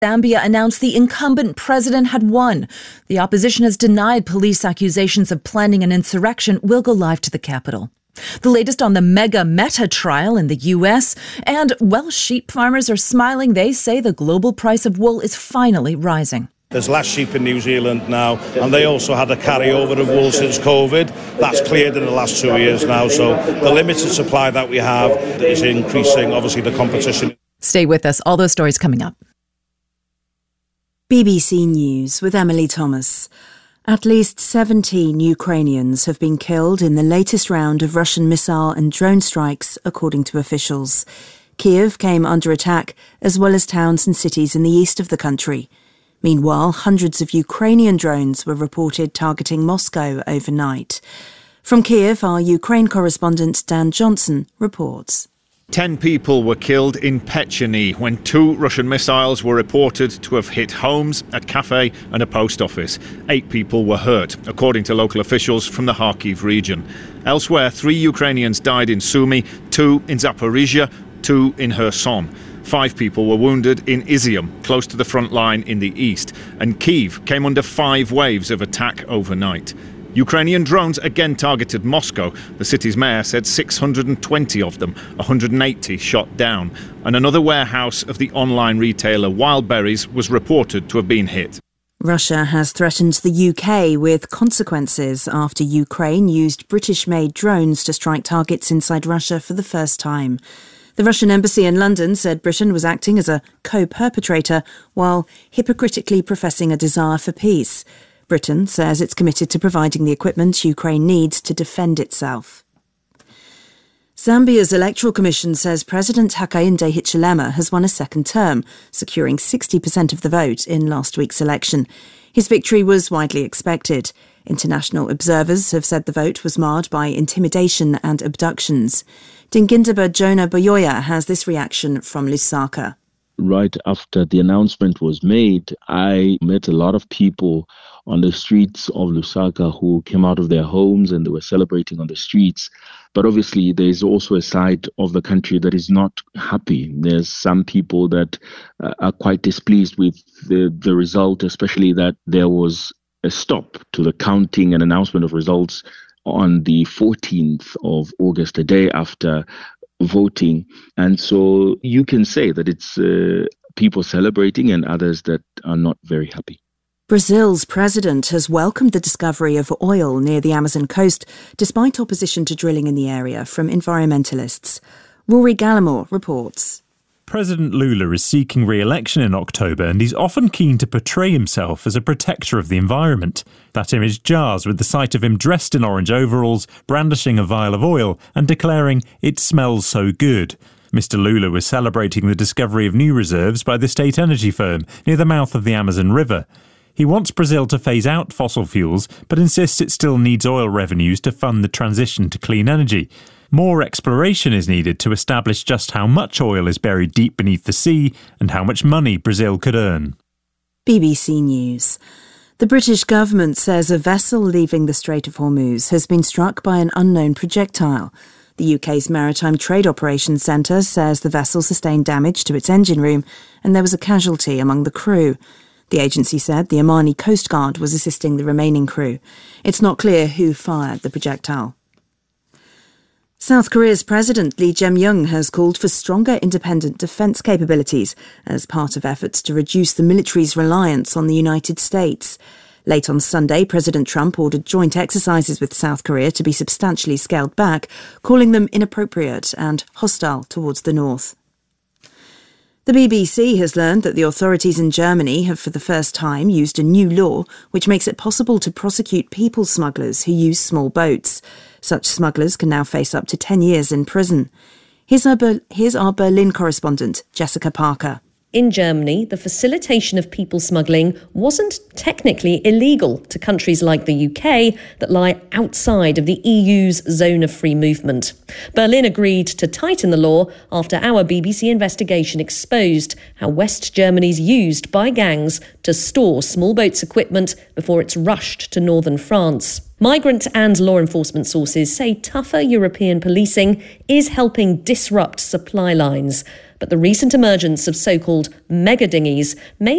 Zambia announced the incumbent president had won. The opposition has denied police accusations of planning an insurrection will go live to the capital. The latest on the mega Meta trial in the US, and Welsh sheep farmers are smiling. They say the global price of wool is finally rising. There's less sheep in New Zealand now, and they also had a carryover of wool since COVID. That's cleared in the last 2 years now, so the limited supply that we have is increasing, obviously, the competition. Stay with us. All those stories coming up. BBC News with Emily Thomas. At least 17 Ukrainians have been killed in the latest round of Russian missile and drone strikes, according to officials. Kyiv came under attack, as well as towns and cities in the east of the country. Meanwhile, hundreds of Ukrainian drones were reported targeting Moscow overnight. From Kyiv, our Ukraine correspondent Dan Johnson reports. 10 people were killed in Pecheny when 2 Russian missiles were reported to have hit homes, a cafe and a post office. 8 people were hurt, according to local officials from the Kharkiv region. Elsewhere, 3 Ukrainians died in Sumy, 2 in Zaporizhia, 2 in Kherson. 5 people were wounded in Izium, close to the front line in the east. And Kyiv came under 5 waves of attack overnight. Ukrainian drones again targeted Moscow. The city's mayor said 620 of them, 180 shot down. And another warehouse of the online retailer Wildberries was reported to have been hit. Russia has threatened the UK with consequences after Ukraine used British-made drones to strike targets inside Russia for the first time. The Russian embassy in London said Britain was acting as a co-perpetrator while hypocritically professing a desire for peace. Britain says it's committed to providing the equipment Ukraine needs to defend itself. Zambia's Electoral Commission says President Hakainde Hichilema has won a second term, securing 60% of the vote in last week's election. His victory was widely expected. International observers have said the vote was marred by intimidation and abductions. Dingindaba Jonah Boyoya has this reaction from Lusaka. Right after the announcement was made, I met a lot of people on the streets of Lusaka who came out of their homes and they were celebrating on the streets. But obviously, there is also a side of the country that is not happy. There's some people that are quite displeased with the result, especially that there was a stop to the counting and announcement of results on the 14th of August, a day after voting. And so you can say that it's people celebrating and others that are not very happy. Brazil's president has welcomed the discovery of oil near the Amazon coast, despite opposition to drilling in the area from environmentalists. Rory Gallimore reports. President Lula is seeking re-election in October, and he's often keen to portray himself as a protector of the environment. That image jars with the sight of him dressed in orange overalls, brandishing a vial of oil and declaring, "It smells so good." Mr. Lula was celebrating the discovery of new reserves by the state energy firm near the mouth of the Amazon River. He wants Brazil to phase out fossil fuels, but insists it still needs oil revenues to fund the transition to clean energy. More exploration is needed to establish just how much oil is buried deep beneath the sea and how much money Brazil could earn. BBC News. The British government says a vessel leaving the Strait of Hormuz has been struck by an unknown projectile. The UK's Maritime Trade Operations Centre says the vessel sustained damage to its engine room and there was a casualty among the crew. The agency said the Omani Coast Guard was assisting the remaining crew. It's not clear who fired the projectile. South Korea's President Lee Jae-myung has called for stronger independent defence capabilities as part of efforts to reduce the military's reliance on the United States. Late on Sunday, President Trump ordered joint exercises with South Korea to be substantially scaled back, calling them inappropriate and hostile towards the North. The BBC has learned that the authorities in Germany have for the first time used a new law which makes it possible to prosecute people smugglers who use small boats. Such smugglers can now face up to 10 years in prison. Here's our Berlin correspondent, Jessica Parker. In Germany, the facilitation of people smuggling wasn't technically illegal to countries like the UK that lie outside of the EU's zone of free movement. Berlin agreed to tighten the law after our BBC investigation exposed how West Germany's used by gangs to store small boats' equipment before it's rushed to northern France. Migrant and law enforcement sources say tougher European policing is helping disrupt supply lines. But the recent emergence of so-called mega dinghies may